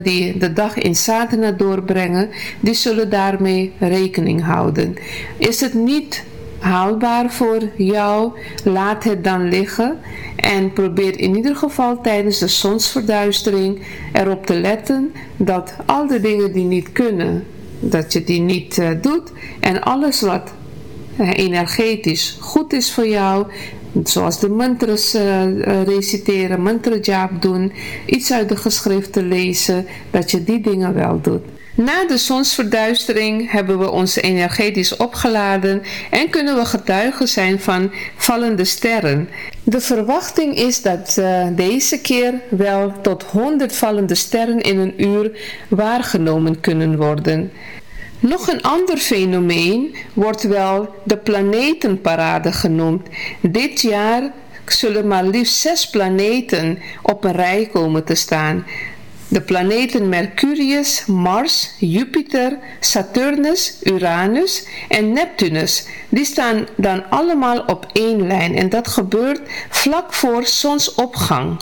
die de dag in sadhana doorbrengen, die zullen daarmee rekening houden. Is het niet haalbaar voor jou, laat het dan liggen en probeer in ieder geval tijdens de zonsverduistering erop te letten dat al de dingen die niet kunnen, dat je die niet doet en alles wat energetisch goed is voor jou, zoals de mantras reciteren, mantra jap doen, iets uit de geschriften lezen, dat je die dingen wel doet. Na de zonsverduistering hebben we ons energetisch opgeladen en kunnen we getuigen zijn van vallende sterren. De verwachting is dat deze keer wel tot 100 vallende sterren in een uur waargenomen kunnen worden. Nog een ander fenomeen wordt wel de planetenparade genoemd. Dit jaar zullen maar liefst 6 planeten op een rij komen te staan. De planeten Mercurius, Mars, Jupiter, Saturnus, Uranus en Neptunus, die staan dan allemaal op één lijn en dat gebeurt vlak voor zonsopgang.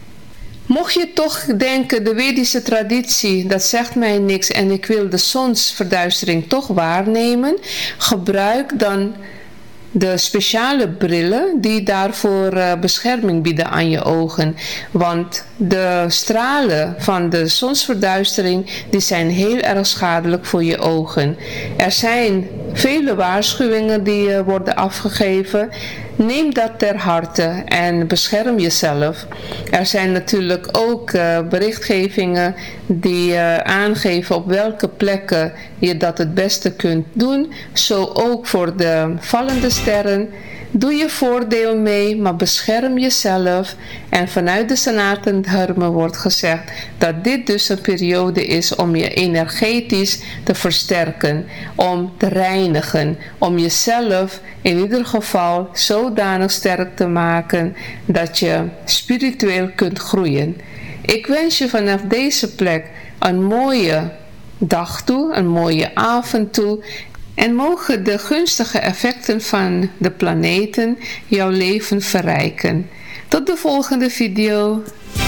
Mocht je toch denken, de Vedische traditie, dat zegt mij niks en ik wil de zonsverduistering toch waarnemen, gebruik dan de speciale brillen die daarvoor bescherming bieden aan je ogen. Want de stralen van de zonsverduistering die zijn heel erg schadelijk voor je ogen. Er zijn vele waarschuwingen die worden afgegeven. Neem dat ter harte en bescherm jezelf. Er zijn natuurlijk ook berichtgevingen die aangeven op welke plekken je dat het beste kunt doen. Zo ook voor de vallende sterren. Doe je voordeel mee, maar bescherm jezelf. En vanuit de Sanatana Dharma wordt gezegd dat dit dus een periode is om je energetisch te versterken, om te reinigen, om jezelf in ieder geval zodanig sterk te maken dat je spiritueel kunt groeien. Ik wens je vanaf deze plek een mooie dag toe, een mooie avond toe. En mogen de gunstige effecten van de planeten jouw leven verrijken. Tot de volgende video.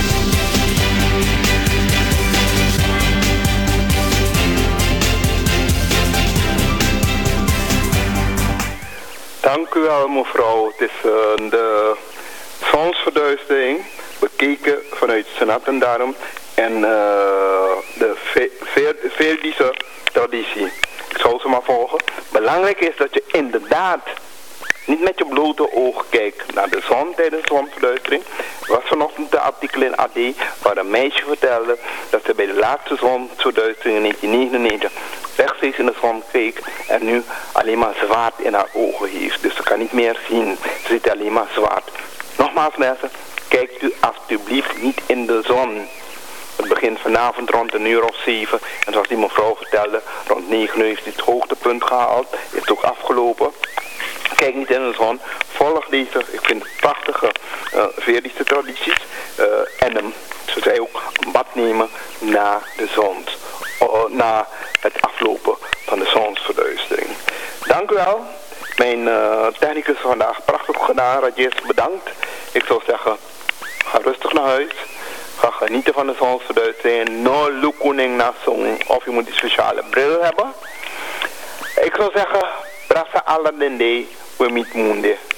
Dank u wel mevrouw. Het is de zonsverduistering bekeken vanuit Sanatana Dharma en de Vedische traditie. Ik zal ze maar volgen. Belangrijk is dat je inderdaad niet met je blote ogen kijkt naar de zon tijdens de zonsverduistering. Er was vanochtend een artikel in AD waar een meisje vertelde dat ze bij de laatste zonsverduistering in 1999 rechtstreeks in de zon keek en nu alleen maar zwart in haar ogen heeft. Dus ze kan niet meer zien. Ze ziet alleen maar zwart. Nogmaals mensen, kijkt u alsjeblieft niet in de zon. Het begint vanavond rond 7:00. En zoals die mevrouw vertelde, rond 9:00 heeft hij het hoogtepunt gehaald. Is het ook afgelopen. Kijk niet in de zon. Volg deze, ik vind het prachtige Vedische tradities. En ze zei ook een bad nemen na de zon. Na het aflopen van de zonsverduistering. Dank u wel. Mijn technicus vandaag prachtig gedaan. Rajesh, bedankt. Ik zou zeggen, ga rustig naar huis. Ga genieten van de zonsverduistering. No lukuning na zon. Of je moet die speciale bril hebben. Ik zou zeggen, brasa alla dende, we meet moende.